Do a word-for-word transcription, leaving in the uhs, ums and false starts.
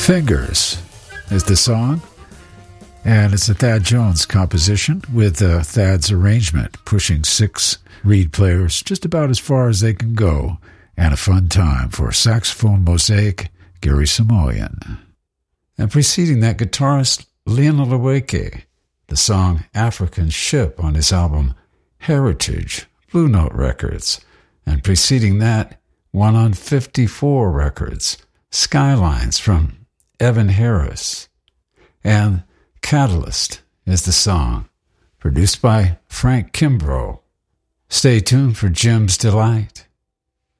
Fingers is the song, and it's a Thad Jones composition with uh, Thad's arrangement, pushing six reed players just about as far as they can go, and a fun time for saxophone mosaic Gary Samoyan. And preceding that, guitarist Lionel Leweke, the song African Ship on his album Heritage, Blue Note Records. And preceding that, one on fifty-four Records, Skylines from Evan Harris. And Catalyst is the song, produced by Frank Kimbrough. Stay tuned for Jim's Delight.